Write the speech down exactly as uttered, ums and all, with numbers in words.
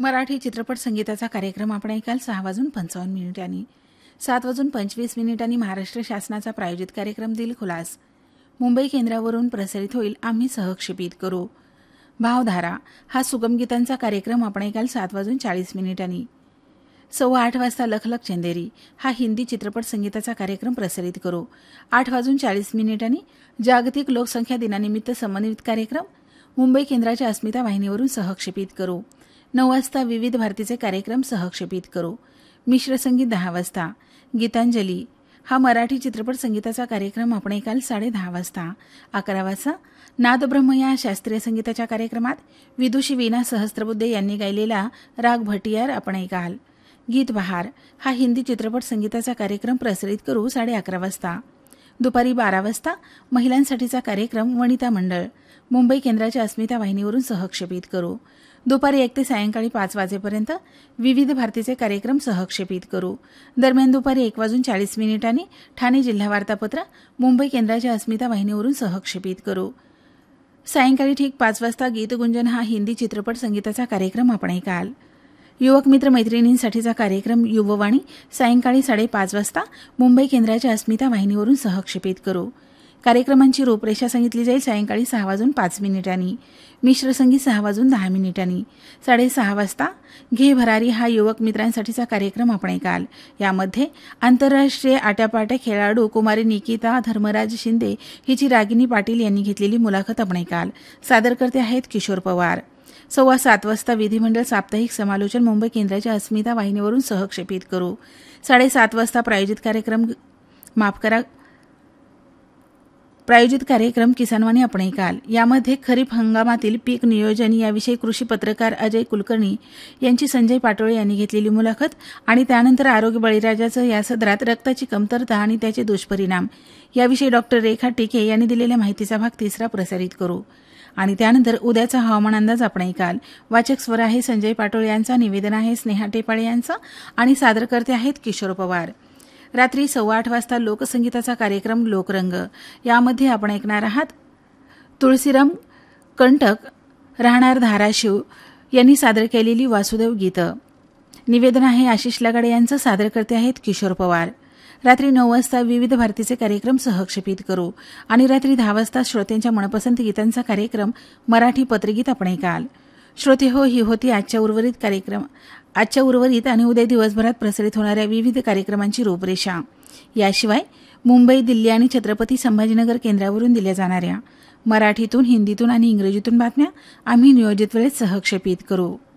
मराठी चित्रपट संगीताचा कार्यक्रम आपण ऐकाल सहा वाजून पंचावन्न मिनिटांनी. सात वाजून पंचवीस मिनिटांनी महाराष्ट्र शासनाचा प्रायोजित कार्यक्रम दिल खुलास मुंबई केंद्रावरून प्रसारित होईल. आम्ही सहक्षेपित करू. भावधारा हा सुगम गीतांचा कार्यक्रम आपण ऐकाल सात वाजून चाळीस मिनिटांनी. सव्वा आठ वाजता लखलख चंदेरी हा हिंदी चित्रपट संगीताचा कार्यक्रम प्रसारित करू. आठ वाजून चाळीस मिनिटांनी जागतिक लोकसंख्या दिनानिमित्त समन्वित कार्यक्रम मुंबई केंद्राच्या अस्मिता वाहिनीवरून सहक्षेपित करू. नऊ वाजता विविध भारतीचे कार्यक्रम सहक्षेपित करू. मिश्र संगीत दहा वाजता. गीतांजली हा मराठी चित्रपट संगीताचा कार्यक्रम आपण ऐकाल साडे दहा वाजता. अकरा वाजता नादब्रह्म या शास्त्रीय संगीताच्या कार्यक्रमात विदुषी वीणा सहस्त्रबुद्धे यांनी गायलेला राग भटियार आपण ऐकाल. गीत बहार हा हिंदी चित्रपट संगीताचा कार्यक्रम प्रसारित करू साडे अकरा वाजता. दुपारी बारा वाजता महिलांसाठीचा कार्यक्रम वनिता मंडळ मुंबई केंद्राच्या अस्मिता वाहिनीवरून सहक्षेपित करू. दुपारी एक ते सायंकाळी पाच वाजेपर्यंत विविध भारतीचे कार्यक्रम सहक्षेपित करू. दरम्यान दुपारी एक वाजून चाळीस मिनिटांनी ठाणे जिल्हा वार्तापत्र मुंबई केंद्राच्या अस्मिता वाहिनीवरून सहक्षेपित करू. सायंकाळी ठीक पाच वाजता गीतगुंजन हा हिंदी चित्रपट संगीताचा कार्यक्रम आपण ऐकाल. युवक मित्र मैत्रिणींसाठीचा कार्यक्रम युववाणी सायंकाळी साडेपाच वाजता मुंबई केंद्राच्या अस्मिता वाहिनीवरून सहक्षेपित करू. कार्यक्रमांची रूपरेषा सांगितली जाईल सायंकाळी सहा वाजून पाच मिनिटांनी. मिश्र संगीत सहा वाजून दहा मिनिटांनी. साडेसहा वाजता घे भरारी हा युवक मित्रांसाठीचा कार्यक्रम आपण ऐकाल. यामध्ये आंतरराष्ट्रीय आट्यापाट्या खेळाडू कुमारी निकिता धर्मराज शिंदे हिची रागिनी पाटील यांनी घेतलेली मुलाखत आपण ऐकाल. सादरकर्ते आहेत किशोर पवार. सव्वा सात वाजता विधिमंडळ साप्ताहिक समालोचन मुंबई केंद्राच्या अस्मिता वाहिनीवरून सहक्षेपित करू. साडेसात वाजता प्रायोजित कार्यक्रम माफ करा प्रायोजित कार्यक्रम किसानवाणी आपण ऐकाल. यामध्ये खरीप हंगामातील पीक नियोजन याविषयी कृषी पत्रकार अजय कुलकर्णी यांची संजय पाटोळे यांनी घेतलेली मुलाखत आणि त्यानंतर आरोग्य बळीराजाचं या सदरात रक्ताची कमतरता आणि त्याचे दुष्परिणाम याविषयी डॉक्टर रेखा टिके यांनी दिलेल्या माहितीचा भाग तिसरा प्रसारित करू. आणि त्यानंतर उद्याचा हवामान अंदाज आपण ऐकाल. वाचक स्वर आहे संजय पाटोळे यांचा, निवेदन आहे स्नेहा टेपाळे यांचा आणि सादरकर्ते आहेत किशोर पवार. रात्री सव्वा आठ वाजता लोकसंगीताचा कार्यक्रम लोकरंग यामध्ये आपण ऐकणार आहात तुळशीराम कंटक राहणार धाराशिव यांनी सादर केलेली वासुदेव गीतं. निवेदन आहे आशिष लगाडे यांचं, सादरकर्ते आहेत किशोर पवार. रात्री नऊ वाजता विविध भारतीचे कार्यक्रम सहक्षेपित करू आणि रात्री दहा वाजता श्रोत्यांच्या मनपसंत गीतांचा कार्यक्रम मराठी पत्रगीत आपण ऐकाल. श्रोते हो, ही होती आजच्या उर्वरित कार्यक्रम आजच्या उर्वरित आणि उद्या दिवसभरात प्रसारित होणाऱ्या विविध कार्यक्रमांची रूपरेषा. याशिवाय मुंबई, दिल्ली आणि छत्रपती संभाजीनगर केंद्रावरून दिल्या जाणाऱ्या मराठीतून, हिंदीतून आणि इंग्रजीतून बातम्या आम्ही नियोजित वेळेत सहक्षेपित करू.